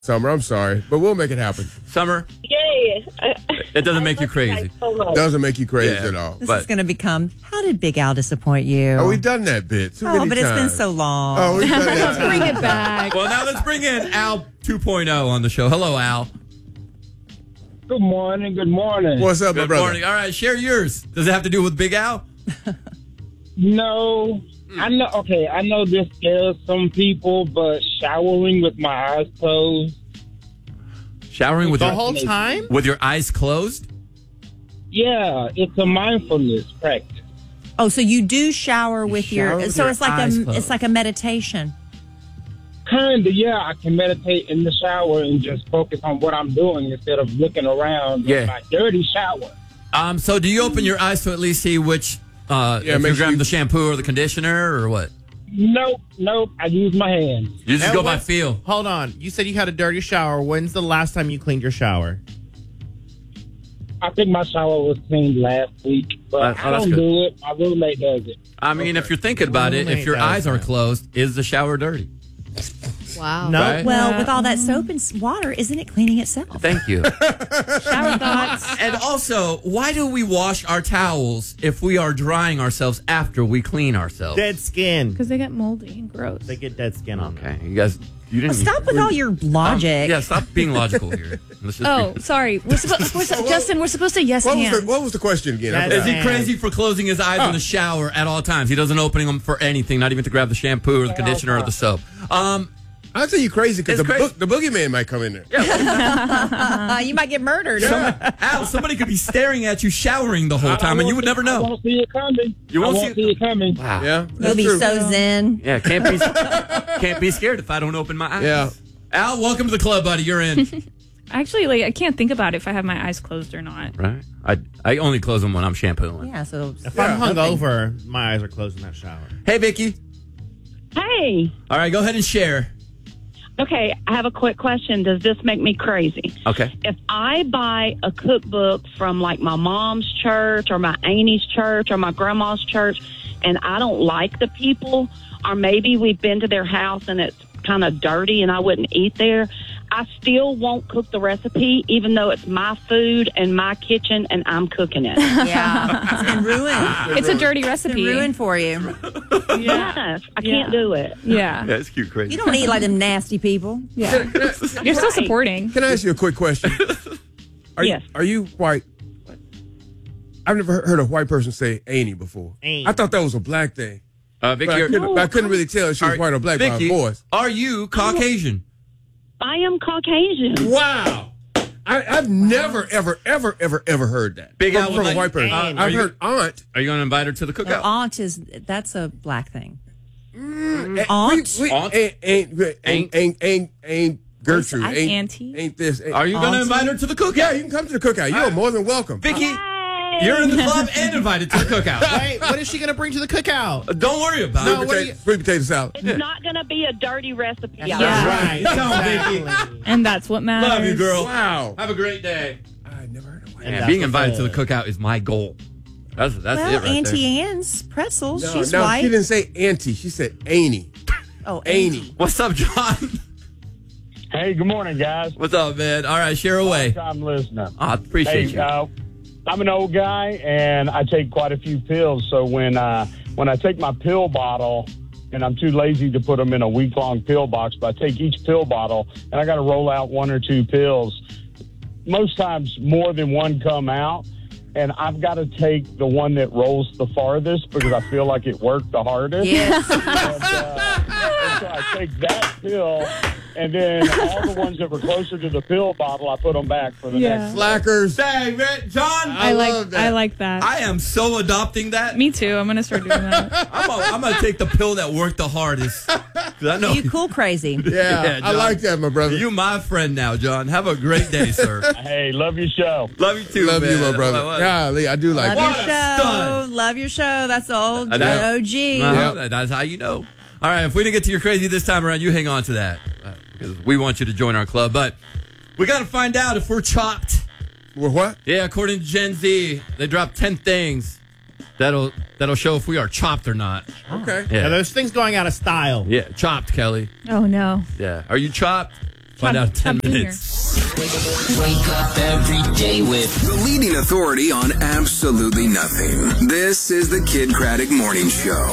Summer, I'm sorry, but we'll make it happen. Summer, Yay. it doesn't make you crazy. Doesn't make you crazy at all. This is going to become, how did Big Al disappoint you? Oh, we've done that bit too many but times. it's been so long. Oh, we've done that. Let's bring it back. Well, now let's bring in Al 2.0 on the show. Hello, Al. Good morning. Good morning. What's up, my Good brother? morning. All right, share yours. Does it have to do with Big Al? No, I know. Okay, I know this scares some people, but showering with my eyes closed. Showering with The your, whole time? with your eyes closed? Yeah, it's a mindfulness practice. Oh, so you do shower with shower your, with so your it's like eyes a, closed. it's like a meditation. Kinda, yeah. I can meditate in the shower and just focus on what I'm doing instead of looking around Yeah. in my dirty shower. So do you open your eyes to at least see which, if make you sure grab you- the shampoo or the conditioner or what? Nope. I use my hands. You just And go by what- feel. Hold on. You said you had a dirty shower. When's the last time you cleaned your shower? I think my shower was cleaned last week, but Oh, I that's don't good. do it. My roommate does it. I mean, if you're thinking about it, if your eyes are closed, is the shower dirty? Wow. No. Right? Well, with all that soap and water, isn't it cleaning itself? Thank you. Shower thoughts. And also, why do we wash our towels if we are drying ourselves after we clean ourselves? Dead skin. Because they get moldy and gross. They get dead skin on them. Okay, you guys, you didn't Stop with all your logic. Yeah, stop being logical here. Let's just Oh, be- sorry. Justin, we're supposed to yes hand. What was the question again? I That's Is forgot. he crazy for closing his eyes in the shower at all times? He doesn't open them for anything, not even to grab the shampoo or the conditioner or the soap. I'll tell you crazy because It's crazy. the boogeyman might come in there. You might get murdered. Al, somebody could be staring at you showering the whole time, and you would never I know. won't see it coming. You won't I won't see see it coming. Wow. Yeah, You'll that's be true. so zen. Yeah, can't be scared if I don't open my eyes. Yeah. Al, welcome to the club, buddy. You're in. Actually, I can't think about it if I have my eyes closed or not. Right. I only close them when I'm shampooing. Yeah, so If I'm hungover, my eyes are closed in that shower. Hey, Vicky. Hey. All right, go ahead and share. Okay, I have a quick question. Does this make me crazy? Okay. If I buy a cookbook from like my mom's church or my auntie's church or my grandma's church and I don't like the people, or maybe we've been to their house and it's kind of dirty and I wouldn't eat there, I still won't cook the recipe even though it's my food and my kitchen and I'm cooking it. yeah, it's been ruined. It's a dirty It's recipe. been ruined for you. Yes, I can't do it. Yeah. Yeah, it's cute, crazy. You don't eat like them nasty people. Yeah. You're still supporting. Can I ask you a quick question? Yes. Are you white? I've never heard a white person say "ain't" before. Ain't. I thought that was a black thing, Vicky, but I couldn't really tell if she was white or black by her Vicky, voice. are you Caucasian? I am Caucasian. Wow. I've never, ever heard that. Big Al from would a like- white person. Ain't. I've heard aunt. Are you going to invite her to the No, cookout? aunt that's a black thing. Aunt. Aunt? Aunt? Ain't Gertrude. I'm auntie. Ain't this. Are you going to Auntie? invite her to the cookout? Yeah, you can come to the cookout. You're more than welcome. Vicky, you're in the club and invited to the cookout. Wait, what is she going to bring to the cookout? Don't worry about No, it. what do you- Sweet potato salad. It's not going to be a dirty recipe. Yeah. Right. Come on, Vicky. Exactly. And that's what matters. Love you, girl. Wow. Have a great day. I never heard of white. And Man, that's being what invited to the the- cookout is my goal. That's Well, it right Auntie there. Anne's pretzels. No, She's no, white. she didn't say auntie. She said Annie. Oh, Annie. What's up, John? Hey, good morning, guys. What's up, man? All right, share away. I'm listening. I appreciate Hey, you. I'm an old guy, and I take quite a few pills. So when I take my pill bottle, and I'm too lazy to put them in a week-long pill box, but I take each pill bottle, and I got to roll out one or two pills. Most times, more than one come out, and I've got to take the one that rolls the farthest because I feel like it worked the hardest. yes. And so I take that pill, and then all the ones that were closer to the pill bottle, I put them back for the next. Slackers. Dang, man. John, I love that. like that. I am so adopting that. Me too. I'm gonna start doing that. I'm gonna take the pill that worked the hardest. 'Cause I know You cool crazy. Yeah, I John. like that, my brother. You my friend now, John. Have a great day, sir. Hey, love your show. Love you too, love man. you, my brother. What- Golly, I do like Love that. your What a show. stud. Love your show. That's the old I know. OG. Uh-huh. That's how you know. All right, if we didn't get to your crazy this time around, you hang on to that. Because we want you to join our club. But we got to find out if we're chopped. Well, what? Yeah, according to Gen Z, they dropped 10 things that'll show if we are chopped or not. Okay. Now, Yeah, those things going out of style. yeah, chopped, Kelly. Oh no. Yeah. Are you chopped? Find out in 10 Top Junior. minutes. Wake up every day with The leading authority on absolutely nothing. This is the Kid Craddock Morning Show.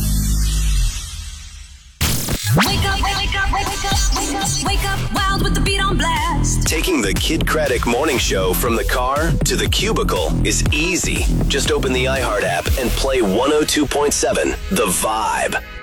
Wake up, wake up, wake up, wake up, wake up, wild with the beat on blast. Taking the Kid Craddock Morning Show from the car to the cubicle is easy. Just open the iHeart app and play 102.7 The Vibe.